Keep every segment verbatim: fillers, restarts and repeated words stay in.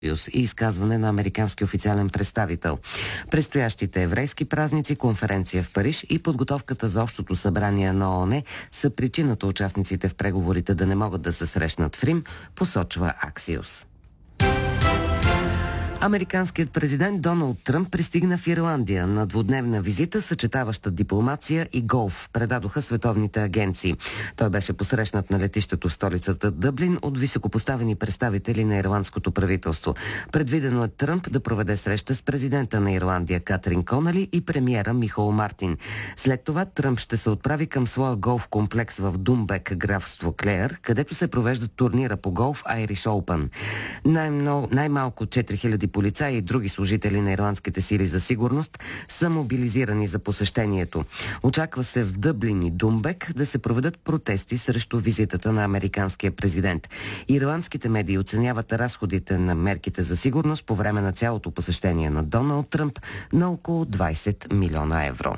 и изказване на американски официален представител. Предстоящите еврейски празници, конференция в Париж и подготовката за общото събрание на ООН са причината участниците в преговорите да не могат да се срещнат в Рим, посочва Аксиос. Американският президент Доналд Тръмп пристигна в Ирландия на двудневна визита, съчетаваща дипломация и голф, предадоха световните агенции. Той беше посрещнат на летището в столицата Дъблин от високопоставени представители на ирландското правителство. Предвидено е Тръмп да проведе среща с президента на Ирландия Катрин Конали и премиера Михаел Мартин. След това Тръмп ще се отправи към своя голф комплекс в Думбек, графство Клеер, където се провежда турнира по голф Irish Open. Най-много, най-малко четири хиляди полицаи и други служители на ирландските сили за сигурност са мобилизирани за посещението. Очаква се в Дъблин и Думбек да се проведат протести срещу визитата на американския президент. Ирландските медии оценяват разходите на мерките за сигурност по време на цялото посещение на Доналд Тръмп на около двайсет милиона евро.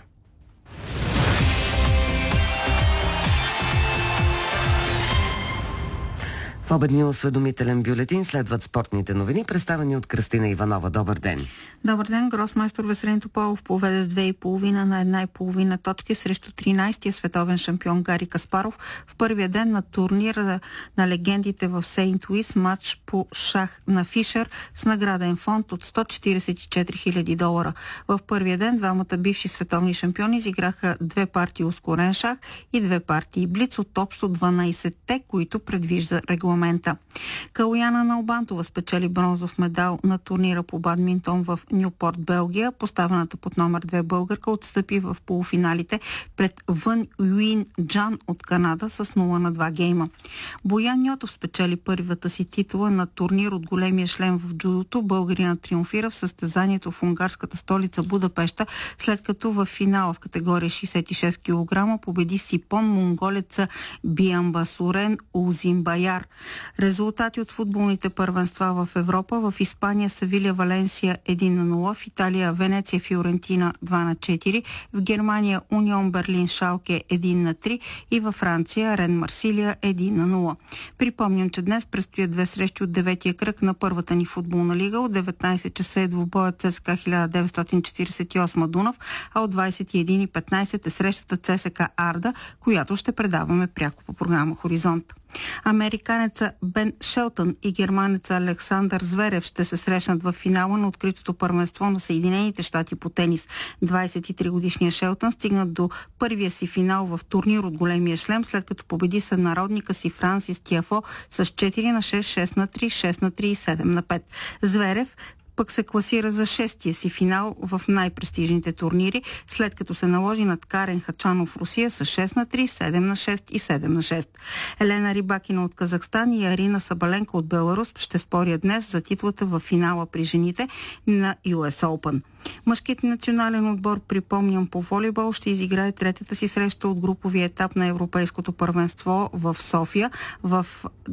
В обедния осведомителен бюлетин следват спортните новини, представени от Кръстина Иванова. Добър ден! Добър ден! Гросмайстор Веселин Тополов поведе с две и половина на една и половина точки срещу тринайсетия световен шампион Гари Каспаров в първия ден на турнира на легендите в Сейнт Луис, матч по шах на Фишер с награден фонд от сто четирийсет и четири хиляди долара. В първия ден двамата бивши световни шампиони изиграха две партии ускорен шах и две партии блиц от общо дванайсетте, които предвижда регламент. Калояна Налбантова спечели бронзов медал на турнира по бадминтон в Нюпорт, Белгия. Поставената под номер две българка отстъпи в полуфиналите пред Вън Юин Джан от Канада с нула на два гейма. Боян Ньотов спечели първата си титла на турнир от големия шлем в джудото. Българинът триумфира в състезанието в унгарската столица Будапеща, след като в финала в категория шейсет и шест килограма победи Сипон монголеца Биамбасурен Узимбаяр. Резултати от футболните първенства в Европа: в Испания Севиля Валенсия едно на нула, в Италия Венеция Фиорентина два на четири, в Германия Унион Берлин Шалке едно на три и във Франция Рен Марсилия едно на нула. Припомням, че днес предстоят две срещи от деветия кръг на първата ни футболна лига. От деветнайсет часа е двубоят ЦСКА хиляда деветстотин четирийсет и осем Дунав, а от двайсет и една и петнайсет е срещата ЦСКА Арда, която ще предаваме пряко по програма Хоризонт. Американеца Бен Шелтън и германеца Александър Зверев ще се срещнат в финала на откритото първенство на Съединените щати по тенис. двайсет и три годишният Шелтън стигна до първия си финал в турнир от големия шлем, след като победи сънародника си Франсис Тиафо с четири на шест, шест на три, шест на три и седем на пет. Зверев пък се класира за шестия си финал в най-престижните турнири, след като се наложи над Карен Хачанов в Русия с шест на три, седем на шест и седем на шест. Елена Рибакина от Казахстан и Арина Сабаленко от Беларус ще спорят днес за титлата в финала при жените на Ю Ес Open. Мъжкият национален отбор, припомням, по волейбол ще изиграе третата си среща от груповия етап на Европейското първенство в София. В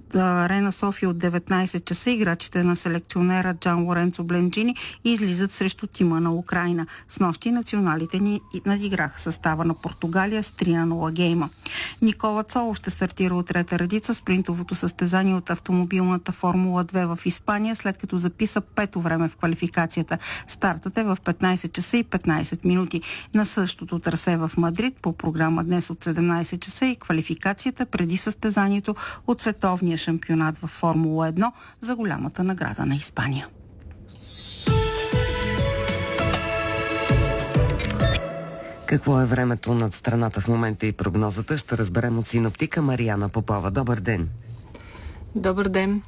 Арена София от деветнайсет часа играчите на селекционера Джан Лоренцо Бленджини излизат срещу тима на Украйна. Снощи националите ни надиграха състава на Португалия с три на нула гейма. Никола Цоло ще стартира от трета редица в спринтовото състезание от автомобилната Формула две в Испания, след като записа пето време в квалификацията. Стартът е в петнайсет часа и петнайсет минути. На същото трасе в Мадрид по програма днес от седемнайсет часа и квалификацията преди състезанието от световния шампионат в Формула едно за голямата награда на Испания. Какво е времето над страната в момента и прогнозата ще разберем от синоптика Мариана Попова. Добър ден! Добър ден!